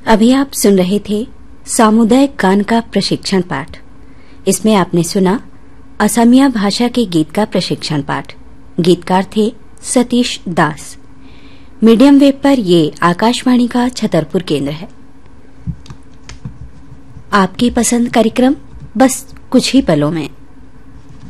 अभी आप सुन रहे थे सामुदायिक गान का प्रशिक्षण पाठ। इसमें आपने सुना असमिया भाषा के गीत का प्रशिक्षण पाठ। गीतकार थे सतीश दास। मीडियम वेव पर ये आकाशवाणी का छतरपुर केंद्र है। आपकी पसंद कार्यक्रम बस कुछ ही पलों में।